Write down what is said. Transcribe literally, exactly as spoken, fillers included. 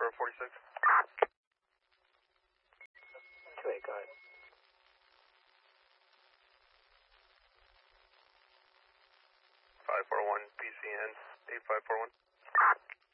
for forty-six. two eight, go ahead. five four one, P C N, eight five four one.